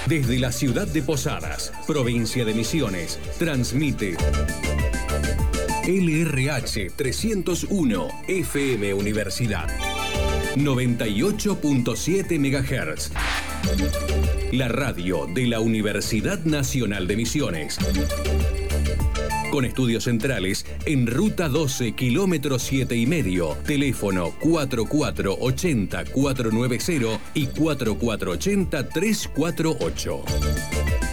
Desde la ciudad de Posadas, provincia de Misiones, transmite LRH 301 FM Universidad 98.7 MHz. La radio de la Universidad Nacional de Misiones. Con estudios centrales en Ruta 12, kilómetro 7,5. Teléfono 4480-490 y 4480-348.